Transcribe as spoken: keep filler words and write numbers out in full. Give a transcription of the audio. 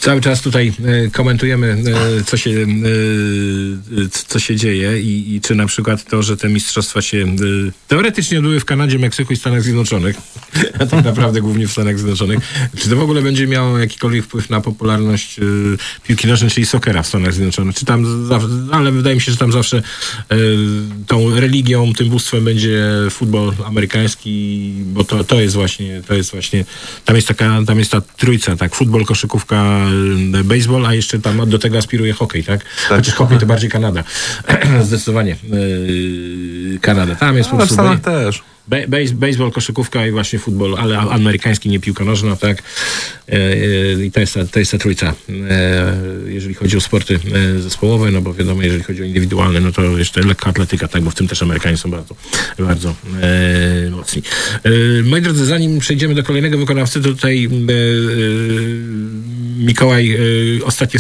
Cały czas tutaj e, komentujemy, e, co się, e, co się dzieje i, i czy na przykład to, że te mistrzostwa się e, teoretycznie odbyły w Kanadzie, Meksyku i Stanach Zjednoczonych, a tak naprawdę głównie w Stanach Zjednoczonych, czy to w ogóle będzie miało jakikolwiek wpływ na popularność e, piłki nożnej, czyli sokera w Stanach Zjednoczonych? Czy tam, zawsze, ale wydaje mi się, że tam zawsze e, tą religią, tym bóstwem będzie futbol amerykański, bo to, to jest właśnie, to jest właśnie, tam jest taka, tam jest ta trójca, tak, futbol, koszykówka, baseball, a jeszcze tam do tego aspiruje hokej, tak? tak. Znaczy hokej to bardziej Kanada. Zdecydowanie yy, Kanada. Tam jest po prostu... w Stanach też. Be- base- baseball, koszykówka i właśnie futbol, ale amerykański, nie piłka nożna, tak? I to jest ta, to jest ta trójca. E, jeżeli chodzi o sporty e, zespołowe, no bo wiadomo, jeżeli chodzi o indywidualne, no to jeszcze lekka atletyka, tak? Bo w tym też Amerykanie są bardzo, bardzo e, mocni. E, moi drodzy, zanim przejdziemy do kolejnego wykonawcy, to tutaj e, e, Mikołaj e, ostatnie